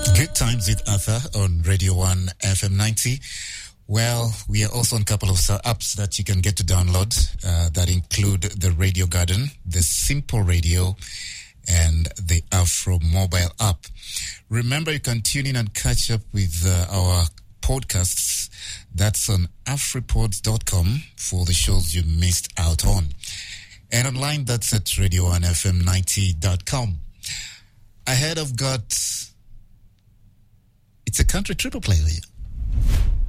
Good Times with Arthur on Radio 1 FM 90. Well, we are also on a couple of apps that you can get to download that include the Radio Garden, the Simple Radio, and the Afro mobile app. Remember, you can tune in and catch up with our podcasts. That's on afripods.com for the shows you missed out on. And online, that's at radio1fm90.com. Ahead, I've got... It's a country triple play